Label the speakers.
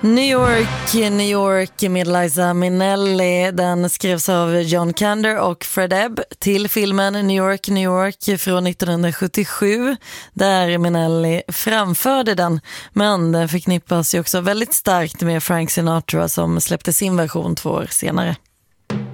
Speaker 1: New York, New York med Liza Minnelli. Den skrevs av John Kander och Fred Ebb till filmen New York, New York från 1977 där Minnelli framförde den. Men den förknippas ju också väldigt starkt med Frank Sinatra som släppte sin version 2 år senare.